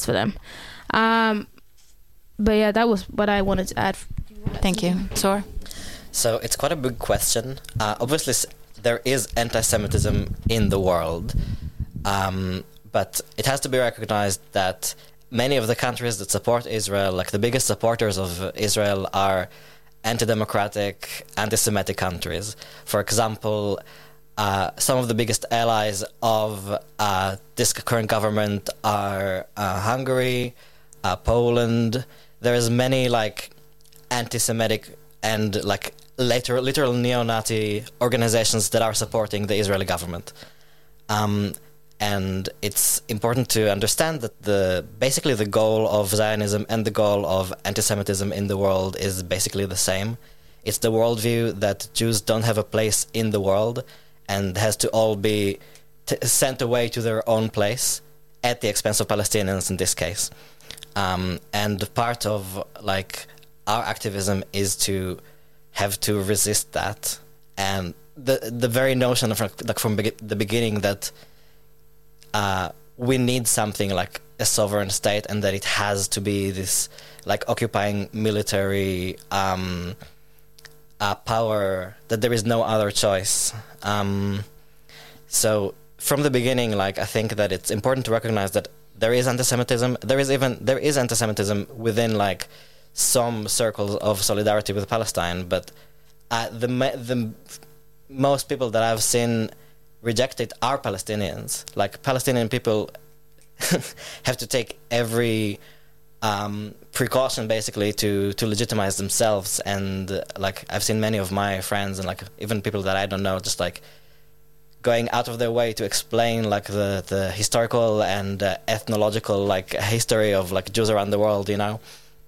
best for them. But yeah, that was what I wanted to add. Thank you. Zor? So it's quite a big question. Obviously, there is anti-Semitism in the world, but it has to be recognized that many of the countries that support Israel, like the biggest supporters of Israel, are anti-democratic, anti-Semitic countries. For example, some of the biggest allies of this current government are Hungary, Poland. There is many like anti-Semitic and like literal neo-Nazi organizations that are supporting the Israeli government. And it's important to understand that basically the goal of Zionism and the goal of anti-Semitism in the world is basically the same. It's the worldview that Jews don't have a place in the world and has to all be sent away to their own place at the expense of Palestinians in this case. And part of like our activism is to have to resist that, and the very notion of like from the beginning that we need something like a sovereign state, and that it has to be this like occupying military power, that there is no other choice. So from the beginning, like I think that it's important to recognize that there is anti-Semitism. There is anti-Semitism within like some circles of solidarity with Palestine, but the most people that I've seen reject it are Palestinians. Like Palestinian people have to take every precaution basically to legitimize themselves, and like I've seen many of my friends and like even people that I don't know just like going out of their way to explain like the historical and ethnological like history of like Jews around the world, you know.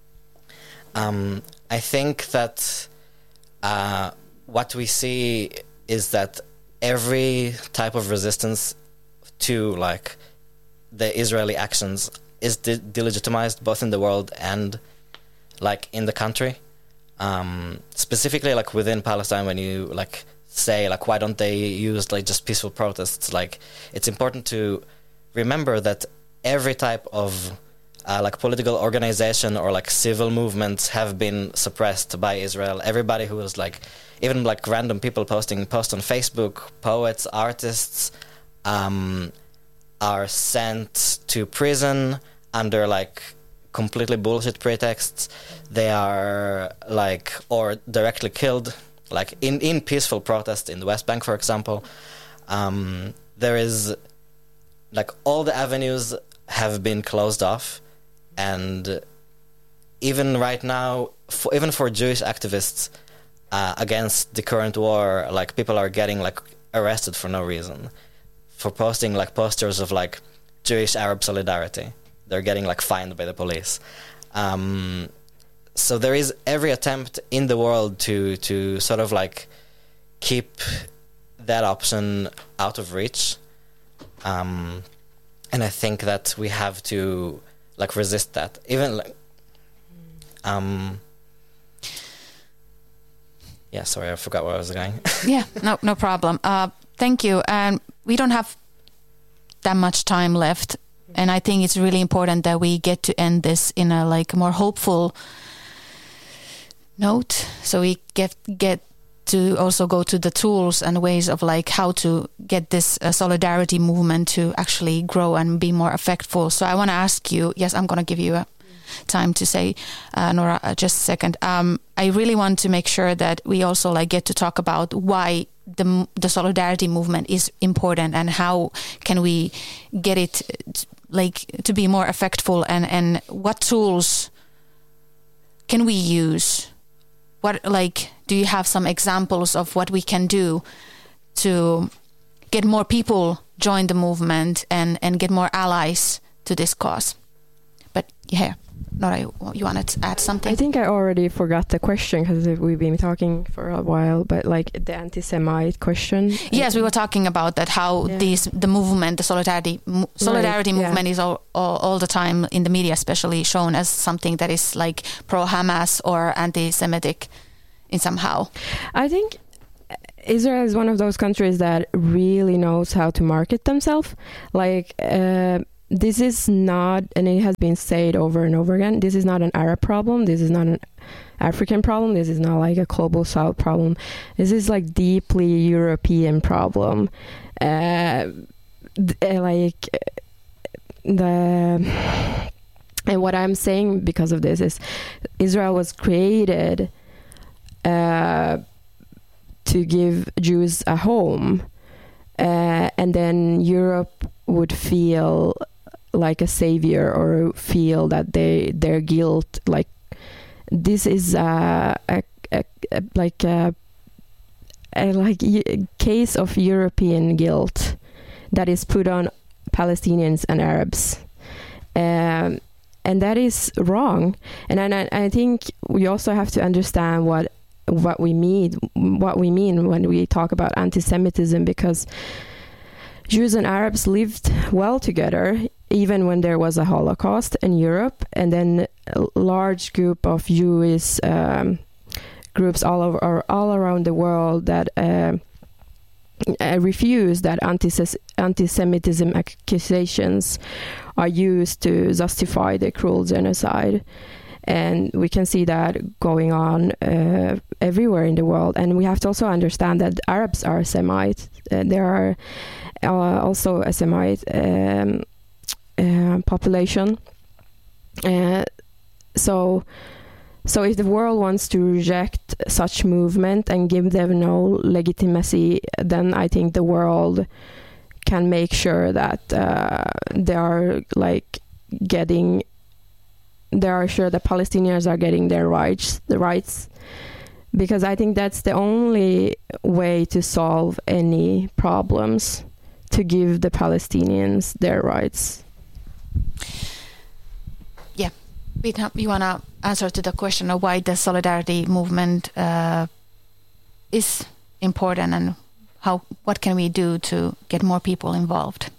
I think that what we see is that every type of resistance to like the Israeli actions is delegitimized both in the world and like in the country. Specifically like within Palestine, when you like say like why don't they use like just peaceful protests, like it's important to remember that every type of like political organization or like civil movements have been suppressed by Israel. Everybody who was like, even like random people posts on Facebook, poets, artists, are sent to prison under like completely bullshit pretexts. They are like, or directly killed, like in peaceful protest in the West Bank, for example. There is like all the avenues have been closed off. And even right now, even for Jewish activists against the current war, like people are getting like arrested for no reason for posting like posters of like Jewish Arab solidarity. They're getting like fined by the police. So there is every attempt in the world to sort of like keep that option out of reach. And I think that we have to like resist that, even like yeah, sorry, I forgot where I was going. Yeah, no problem. Thank you. And we don't have that much time left, and I think it's really important that we get to end this in a like more hopeful note, so we get to also go to the tools and ways of like how to get this solidarity movement to actually grow and be more effectful. So I want to ask you, yes, I'm going to give you a time to say, Nora, just a second. I really want to make sure that we also like get to talk about why the solidarity movement is important and how can we get it like to be more effectful, and what tools can we use? What, like, do you have some examples of what we can do to get more people join the movement and get more allies to this cause? But yeah, Nora, you wanted to add something? I think I already forgot the question because we've been talking for a while, but like the anti-Semite question. Yes, we were talking about that, how the movement, the solidarity movement is all the time in the media, especially shown as something that is like pro-Hamas or anti-Semitic in somehow. I think Israel is one of those countries that really knows how to market themselves. Like this is not, and it has been said over and over again, this is not an Arab problem, this is not an African problem, this is not like a global South problem, this is like deeply European problem. And what I'm saying because of this is Israel was created to give Jews a home, and then Europe would feel like a savior or feel that their guilt, like this is a case of European guilt that is put on Palestinians and Arabs, and that is wrong. And I think we also have to understand what we mean when we talk about anti-Semitism, because Jews and Arabs lived well together even when there was a Holocaust in Europe, and then a large group of Jewish groups all around the world that refuse that anti-Semitism accusations are used to justify the cruel genocide. And we can see that going on everywhere in the world. And we have to also understand that Arabs are Semites. There are also a Semite population. So if the world wants to reject such movement and give them no legitimacy, then I think the world can make sure that they are sure that Palestinians are getting their rights, because I think that's the only way to solve any problems, to give the Palestinians their rights. Yeah, you want to answer to the question of why the solidarity movement is important, and what can we do to get more people involved?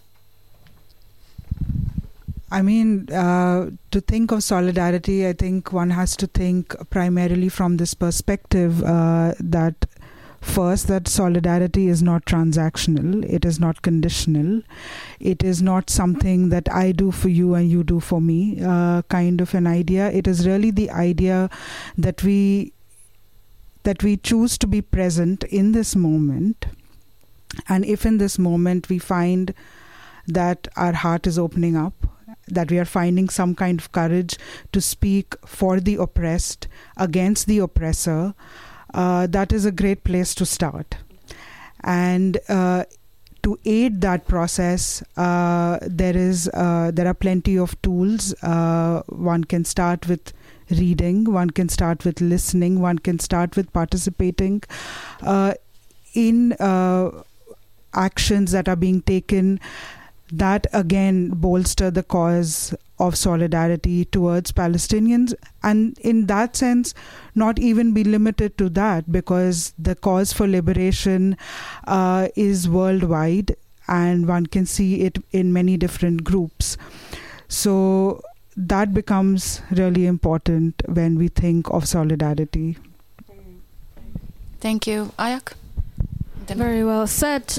I mean, to think of solidarity, I think one has to think primarily from this perspective that first, that solidarity is not transactional, it is not conditional, it is not something that I do for you and you do for me kind of an idea. It is really the idea that we choose to be present in this moment, and if in this moment we find that our heart is opening up, that we are finding some kind of courage to speak for the oppressed, against the oppressor, that is a great place to start. And to aid that process, there are plenty of tools. One can start with reading, one can start with listening, one can start with participating in actions that are being taken that again bolster the cause of solidarity towards Palestinians, and in that sense not even be limited to that, because the cause for liberation is worldwide and one can see it in many different groups. So that becomes really important when we think of solidarity. Thank you. Ayak? Very well said.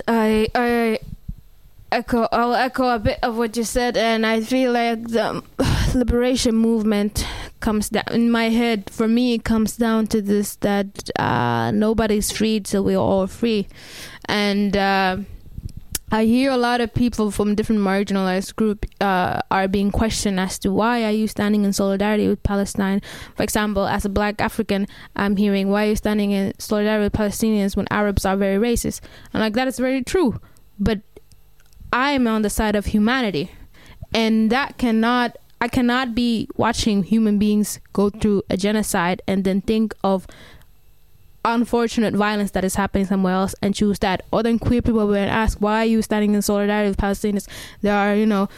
I'll echo a bit of what you said, and I feel like the liberation movement comes down, in my head, for me, it comes down to this, that nobody's free till we're all free. And I hear a lot of people from different marginalized groups are being questioned as to why are you standing in solidarity with Palestine. For example, as a Black African, I'm hearing, why are you standing in solidarity with Palestinians when Arabs are very racist? And like, that is very true. But I am on the side of humanity, and I cannot be watching human beings go through a genocide and then think of unfortunate violence that is happening somewhere else and choose that. Or then queer people will ask, why are you standing in solidarity with Palestinians? They are,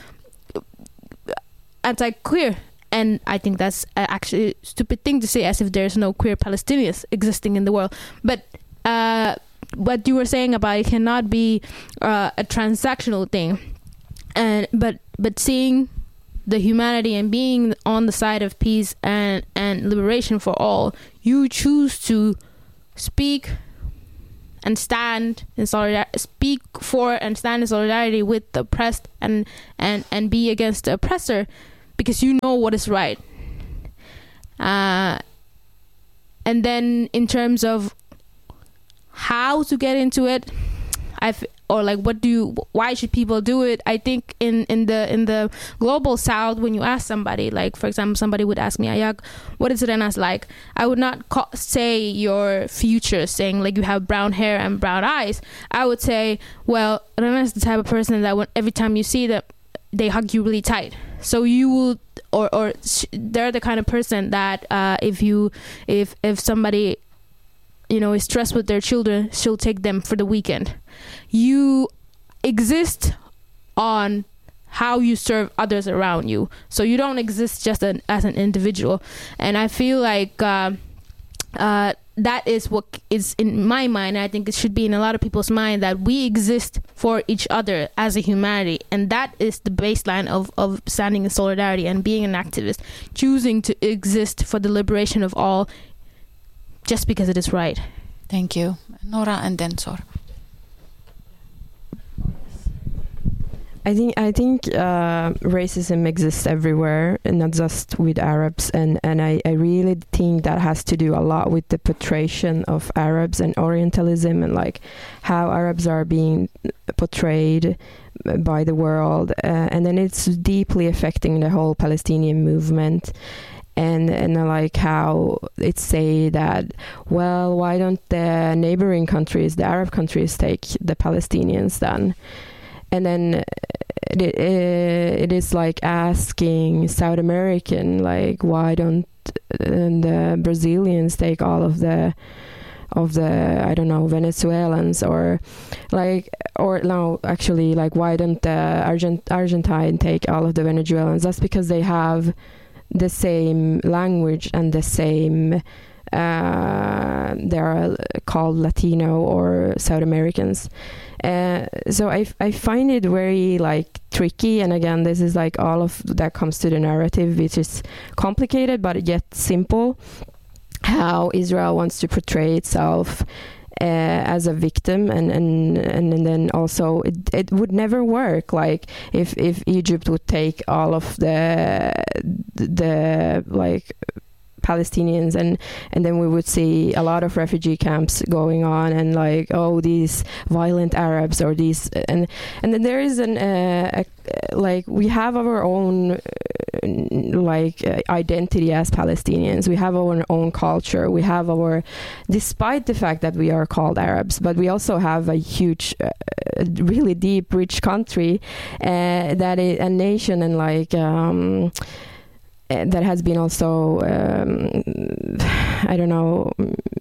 anti-queer. And I think that's actually a stupid thing to say, as if there's no queer Palestinians existing in the world. But what you were saying about it cannot be a transactional thing, but seeing the humanity and being on the side of peace and liberation for all, you choose to speak and stand in speak for and stand in solidarity with the oppressed and be against the oppressor, because you know what is right. And then in terms of how to get into it, why should people do it? I think in the global south, when you ask somebody, like for example, somebody would ask me, Ayak, what is Renas like? I would not say your future, saying like you have brown hair and brown eyes. I would say, well, Renas is the type of person that every time you see them, they hug you really tight. So you will, they're the kind of person that if somebody, is stressed with their children, she'll take them for the weekend. You exist on how you serve others around you. So you don't exist just as an individual. And I feel like that is what is in my mind. I think it should be in a lot of people's mind, that we exist for each other as a humanity. And that is the baseline of standing in solidarity and being an activist, choosing to exist for the liberation of all, just because it is right. Thank you. Nora and then Zor. I think racism exists everywhere, and not just with Arabs, and I really think that has to do a lot with the portrayal of Arabs and Orientalism, and like how Arabs are being portrayed by the world, and then it's deeply affecting the whole Palestinian movement. And like how it's say that, well, why don't the neighboring countries, the Arab countries, take the Palestinians then? And then it is like asking South American, like, why don't the Brazilians take all of the I don't know, Venezuelans, or no, actually, like, why don't the Argentine take all of the Venezuelans? That's because they have the same language and the same they are called Latino or South Americans. So I find it very like tricky, and again, this is like all of that comes to the narrative, which is complicated but yet simple, how Israel wants to portray itself as a victim, and then also it would never work. Like if Egypt would take all of the like Palestinians, and then we would see a lot of refugee camps going on, and like, oh, these violent Arabs, or these, and then there is like we have our own identity as Palestinians. We have our own culture. We have despite the fact that we are called Arabs, but we also have a huge, really deep, rich country that is a nation, and like that has been also I don't know,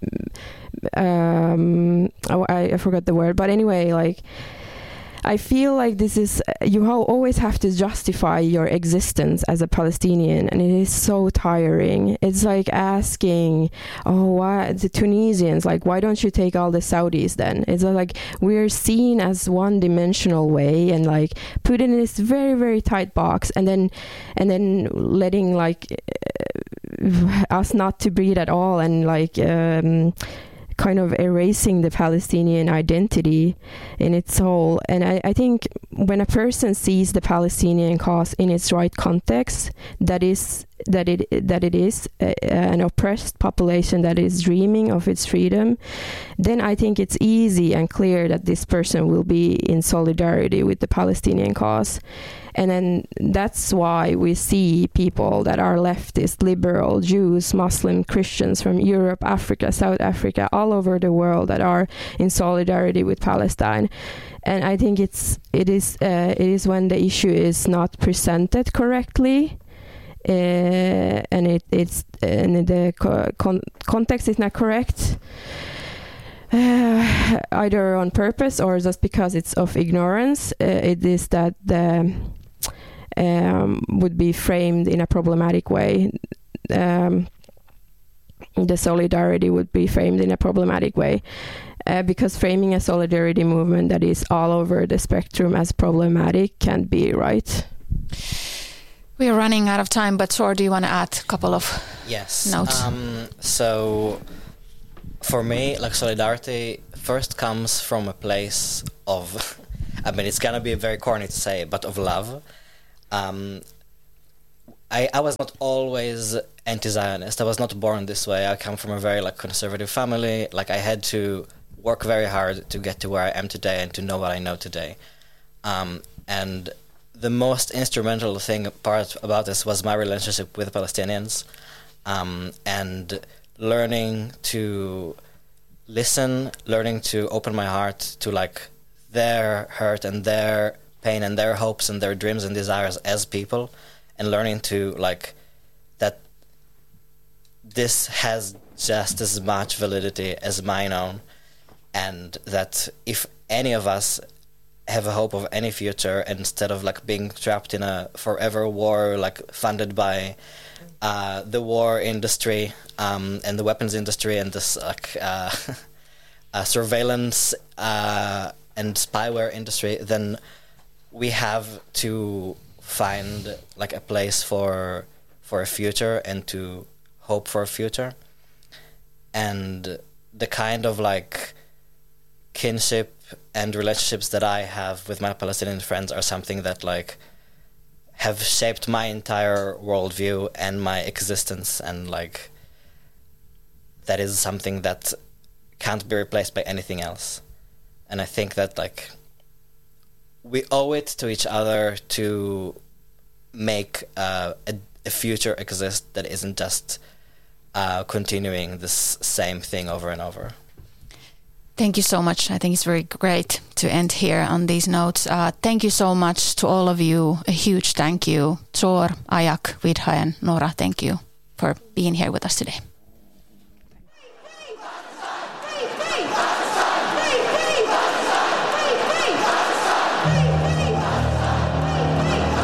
I forgot the word, but anyway, like I feel like this is, you always have to justify your existence as a Palestinian, and it is so tiring. It's like asking, why the Tunisians, like, why don't you take all the Saudis then? It's like we're seen as one-dimensional way, and like put in this very, very tight box, and then letting like us not to breathe at all, and like kind of erasing the Palestinian identity in its whole. And I think when a person sees the Palestinian cause in its right context, that it is an oppressed population that is dreaming of its freedom, then I think it's easy and clear that this person will be in solidarity with the Palestinian cause. And then that's why we see people that are leftist, liberal, Jews, Muslim, Christians from Europe, Africa, South Africa, all over the world that are in solidarity with Palestine. And I think it is when the issue is not presented correctly, and the context is not correct, either on purpose or just because it's of ignorance. It is that the would be framed in a problematic way. The solidarity would be framed in a problematic way, because framing a solidarity movement that is all over the spectrum as problematic can't be right. We are running out of time, but Zor, do you want to add a couple of notes? So for me, like solidarity first comes from a place of, I mean, it's gonna be very corny to say, but of love. I was not always anti-Zionist. I was not born this way. I come from a very like conservative family. Like I had to work very hard to get to where I am today and to know what I know today. And the most instrumental part about this was my relationship with Palestinians, and learning to listen, learning to open my heart to like their hurt and their pain and their hopes and their dreams and desires as people, and learning to like that this has just as much validity as mine own, and that if any of us have a hope of any future, instead of like being trapped in a forever war like funded by the war industry and the weapons industry and this like surveillance and spyware industry, then we have to find like a place for a future and to hope for a future. And the kind of like kinship and relationships that I have with my Palestinian friends are something that like have shaped my entire worldview and my existence, and like that is something that can't be replaced by anything else. And I think that like we owe it to each other to make a future exist that isn't just continuing this same thing over and over. Thank you so much. I think it's very great to end here on these notes. Thank you so much to all of you. A huge thank you. Tzor, Ayak, Vidhaen, Nora, thank you for being here with us today.